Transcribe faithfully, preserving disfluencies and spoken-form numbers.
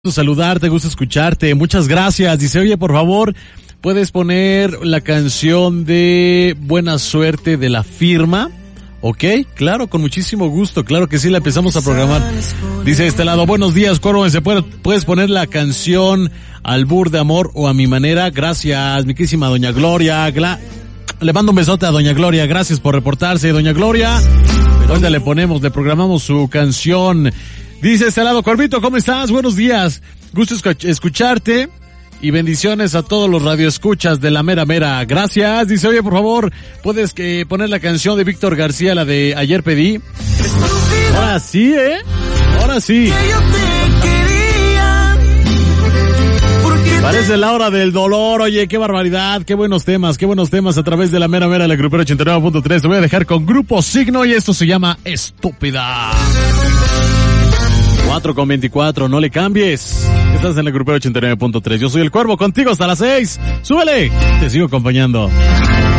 Saludarte, gusto escucharte, muchas gracias. Dice, oye, por favor, ¿puedes poner la canción de Buena Suerte de La Firma? Ok, claro, con muchísimo gusto, claro que sí, la empezamos a programar. Dice de este lado, buenos días, Cuervo, ¿se puede, puedes poner la canción Albur de Amor o A Mi Manera? Gracias, mi querísima doña Gloria. Gla- le mando un besote a doña Gloria, gracias por reportarse, doña Gloria. ¿Dónde le ponemos, le programamos su canción? Dice este lado, Corvito, ¿cómo estás? Buenos días. Gusto escucharte y bendiciones a todos los radioescuchas de la mera mera. Gracias. Dice, oye, por favor, ¿puedes que poner la canción de Víctor García, la de Ayer Pedí? Ahora sí, ¿eh? Ahora sí. Parece la hora del dolor. Oye, qué barbaridad, qué buenos temas, qué buenos temas a través de la mera mera, la Grupero ochenta y nueve punto tres. Te voy a dejar con Grupo Signo y esto se llama Estúpida. cuatro con veinticuatro, no le cambies. Estás en el Grupero ochenta y nueve punto tres. Yo soy el Cuervo, contigo hasta las seis. Súbele, te sigo acompañando.